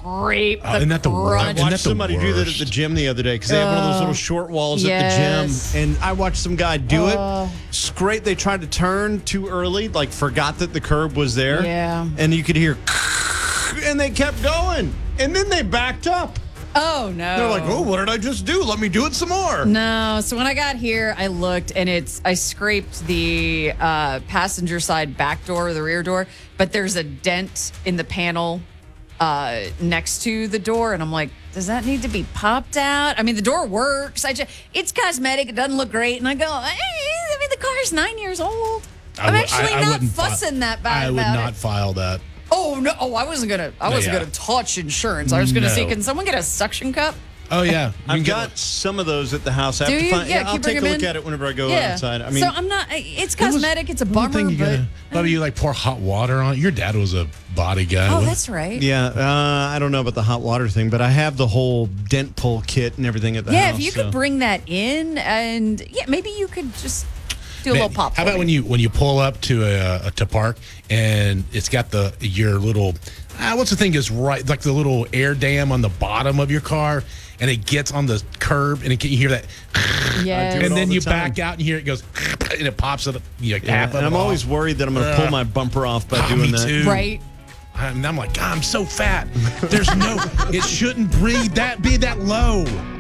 scrape the isn't that the worst? crunch. Isn't I that watched the somebody do that at worst? the gym the other day because they have one of those little short walls at yes. the gym, and I watched some guy do it. Scrape. They tried to turn too early, like forgot that the curb was there. Yeah. And you could hear, and they kept going, and then they backed up. Oh, no. They're like, "Oh, what did I just do? Let me do it some more." No. So when I got here, I looked, and I scraped the passenger side back door, the rear door, but there's a dent in the panel next to the door, and I'm like, does that need to be popped out? I mean, the door works. It's cosmetic. It doesn't look great. And I go, the car's 9 years old. I'm actually not wouldn't fussing that bad I would about not it. file that. Oh no! Oh, I wasn't gonna touch insurance. I was gonna say, can someone get a suction cup? Oh yeah, I've got some of those at the house. I have Do to you? find, Yeah, I'll keep take a bringing look them at it whenever I go Yeah. outside. I mean, so I'm not. It's cosmetic. It's a bummer, but Bubba, you like pour hot water on it? Your dad was a body guy. oh, that's right. yeah, I don't know about the hot water thing, but I have the whole dent pull kit and everything at the Yeah, house. if you could bring that in, and maybe you could just do a little pop. How about when you pull up to park and it's got your little what's the thing is right like the little air dam on the bottom of your car, and it gets on the curb and you hear that, Yes. do it and then all the you time. back out and hear it goes and it pops it Yeah, half of and it I'm off. always worried that I'm going to pull my bumper off by doing me that. too. Right. And I'm like, God, I'm so fat. There's no, it shouldn't be that low.